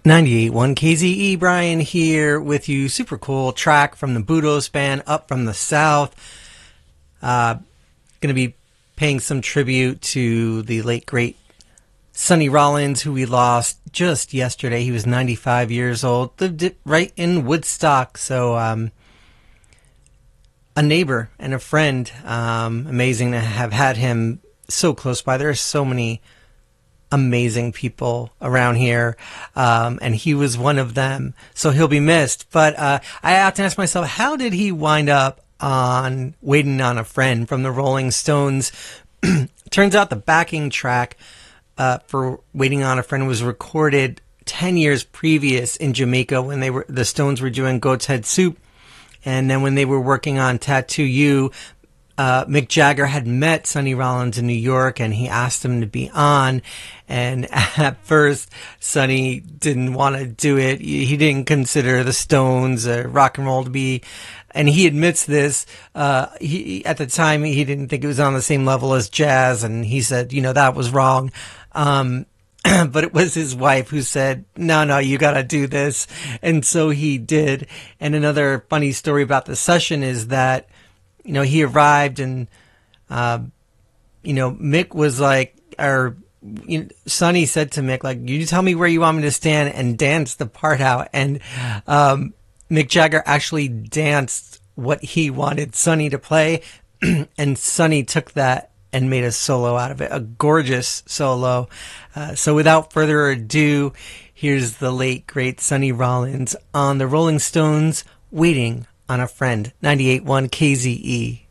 98.1 KZE, Brian here with you. Super cool track from the Budos band, Up From the South. Going to be paying some tribute to the late, great Sonny Rollins, who we lost just yesterday. He was 95 years old, lived right in Woodstock. So a neighbor and a friend. Amazing to have had him so close by. There are so many amazing people around here, and he was one of them, so he'll be missed. But I have to ask myself, how did he wind up on Waiting on a Friend from the Rolling Stones? Turns out the backing track for Waiting on a Friend was recorded 10 years previous in Jamaica when the Stones were doing Goat's Head Soup, and then when they were working on Tattoo You, Mick Jagger had met Sonny Rollins in New York, and he asked him to be on. And at first, Sonny didn't want to do it. He didn't consider the Stones rock and roll to be, and he admits this. He at the time he didn't think it was on the same level as jazz, and he said, that was wrong. But it was his wife who said, no, you got to do this, and so he did. And another funny story about the session is that, he arrived and, Mick was like, Sonny said to Mick, like, you tell me where you want me to stand and dance the part out. And Mick Jagger actually danced what he wanted Sonny to play. And Sonny took that and made a solo out of it, a gorgeous solo. So without further ado, here's the late, great Sonny Rollins on the Rolling Stones, Waiting on a Friend. 98.1 KZE.